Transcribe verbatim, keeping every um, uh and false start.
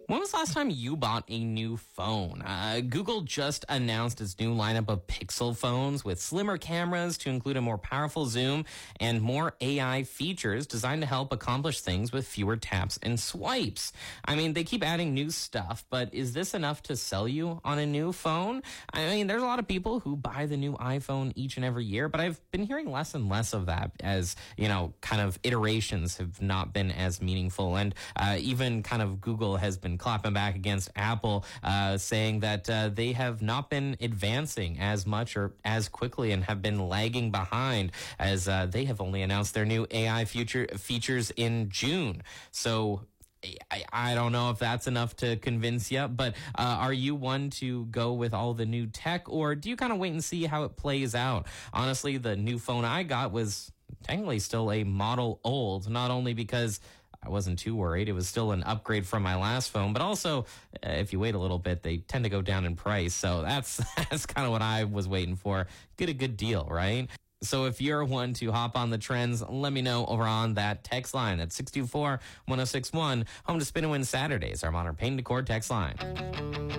When was the last time you bought a new phone? Uh, Google just announced its new lineup of Pixel phones with slimmer cameras to include a more powerful zoom and more A I features designed to help accomplish things with fewer taps and swipes. I mean, they keep adding new stuff, but is this enough to sell you on a new phone? I mean, there's a lot of people who buy the new iPhone each and every year, but I've been hearing less and less of that as, you know, kind of iterations have not been as meaningful. And uh, even kind of Google has been clapping back against Apple, uh, saying that uh, they have not been advancing as much or as quickly and have been lagging behind, as uh, they have only announced their new A I future features in June. So I, I don't know if that's enough to convince you, but uh, are you one to go with all the new tech, or do you kind of wait and see how it plays out? Honestly, the new phone I got was technically still a model old, not only because I wasn't too worried. It was still an upgrade from my last phone, but also uh, if you wait a little bit, they tend to go down in price. So that's that's kind of what I was waiting for. Get a good deal, right? So if you're one to hop on the trends, let me know over on that text line at six two four, one oh six one. Home to Spin and Win Saturdays, our Modern Paint and Decor text line.